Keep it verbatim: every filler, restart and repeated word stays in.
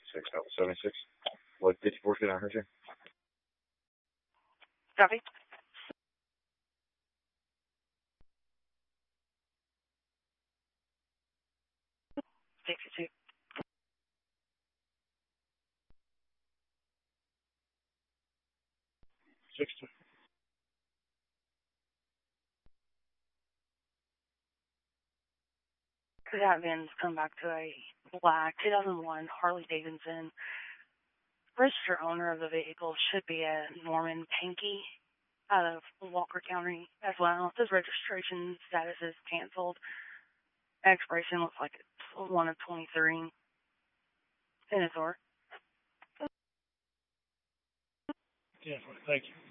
seventy-six, Alpha seventy-six. What fifty-four should I heard you? Copy. sixty-two. sixty. Could have been come back to a black two thousand one Harley Davidson. Registered owner of the vehicle should be a Norman Pankey out of Walker County as well. His registration status is canceled. Expiration looks like it's one of twenty-three. In his or. Yeah, thank you.